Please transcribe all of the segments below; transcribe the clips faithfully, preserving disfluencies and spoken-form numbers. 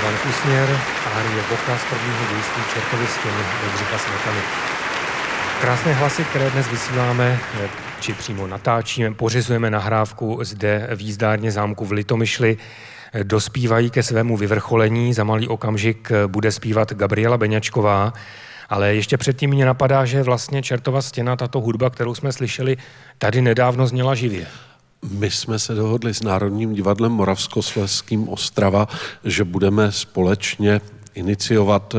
Ivan Kusněr, árie Boka z prvního dějství Čertovy stěny Bedřicha Smetany. Krásné hlasy, které dnes vysíláme, či přímo natáčíme, pořizujeme nahrávku zde v jízdárně zámku v Litomyšli, dospívají ke svému vyvrcholení. Za malý okamžik bude zpívat Gabriela Beňačková, ale ještě předtím mě napadá, že vlastně Čertova stěna, tato hudba, kterou jsme slyšeli, tady nedávno zněla živě. My jsme se dohodli s Národním divadlem Moravskoslezským Ostrava, že budeme společně iniciovat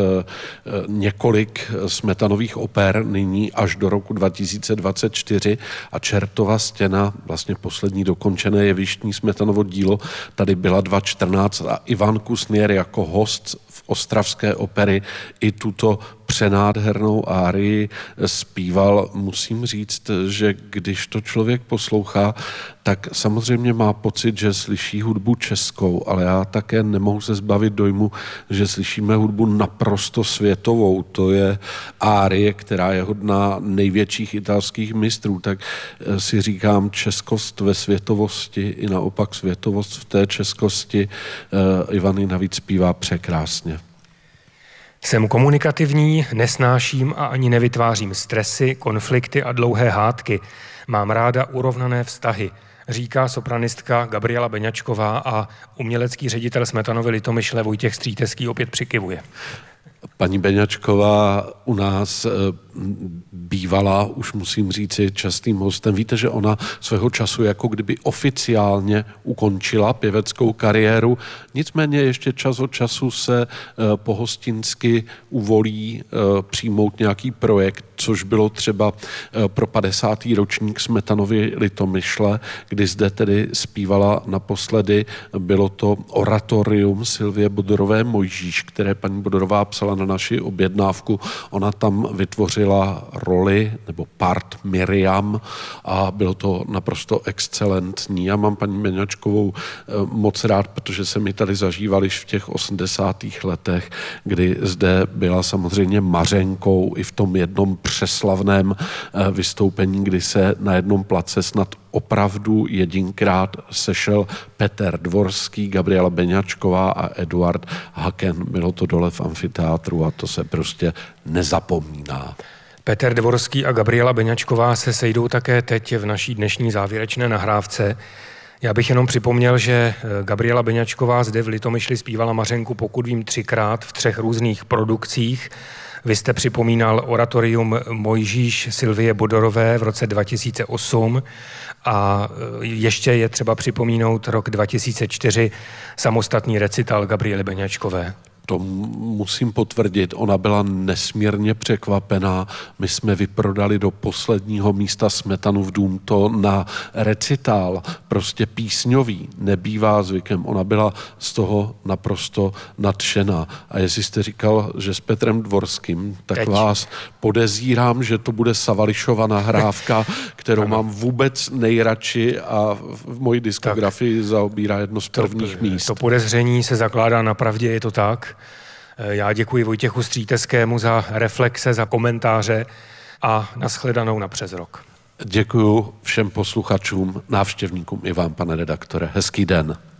několik Smetanových oper nyní až do roku dva tisíce dvacet čtyři a Čertova stěna, vlastně poslední dokončené jevištní Smetanovo dílo, tady byla dva tisíce čtrnáct a Ivan Kusněr jako host v ostravské opery i tuto přenádhernou árii zpíval. Musím říct, že když to člověk poslouchá, tak samozřejmě má pocit, že slyší hudbu českou, ale já také nemohu se zbavit dojmu, že slyšíme hudbu naprosto světovou. To je árie, která je hodná největších italských mistrů, tak si říkám, českost ve světovosti i naopak světovost v té českosti. Ivan ji navíc zpívá překrásně. Jsem komunikativní, nesnáším a ani nevytvářím stresy, konflikty a dlouhé hádky. Mám ráda urovnané vztahy, říká sopranistka Gabriela Beňačková a umělecký ředitel Smetanovy Litomyšle Vojtěch Stříteský opět přikivuje. Paní Beňačková u nás bývala, už musím říci, častým hostem. Víte, že ona svého času jako kdyby oficiálně ukončila pěveckou kariéru, nicméně ještě čas od času se pohostinsky uvolí přijmout nějaký projekt, což bylo třeba pro padesátý ročník Smetanovy Litomyšle, kdy zde tedy zpívala naposledy, bylo to oratorium Sylvie Bodorové Mojžíš, které paní Bodorová psala na naši objednávku. Ona tam vytvořila roli nebo part Miriam a bylo to naprosto excelentní. Já mám paní Beňačkovou moc rád, protože jsem ji tady zažíval již v těch osmdesátých letech, kdy zde byla samozřejmě Mařenkou i v tom jednom přeslavném vystoupení, kdy se na jednom place snad opravdu jedinkrát sešel Petr Dvorský, Gabriela Beňačková a Eduard Haken. Bylo to dole v amfiteátru a to se prostě nezapomíná. Petr Dvorský a Gabriela Beňačková se sejdou také teď v naší dnešní závěrečné nahrávce. Já bych jenom připomněl, že Gabriela Beňačková zde v Litomyšli zpívala Mařenku, pokud vím, třikrát v třech různých produkcích. Vy jste připomínal oratorium Mojžíš Sylvie Bodorové v roce dva tisíce osm a ještě je třeba připomínout rok dva tisíce čtyři, samostatný recital Gabriely Beňačkové. To musím potvrdit, ona byla nesmírně překvapená. My jsme vyprodali do posledního místa Smetanův dům to na recitál, prostě písňový, nebývá zvykem. Ona byla z toho naprosto nadšená. A jestli jste říkal, že s Petrem Dvorským, tak Teď. vás podezírám, že to bude Savališova nahrávka, kterou ano. mám vůbec nejradši a v mojí diskografii tak. zaobírá jedno z prvních to, míst. To podezření se zakládá na pravdě, je to tak? Já děkuji Vojtěchu Stříteskému za reflexe, za komentáře a nashledanou na přes rok. Děkuji všem posluchačům, návštěvníkům i vám, pane redaktore. Hezký den.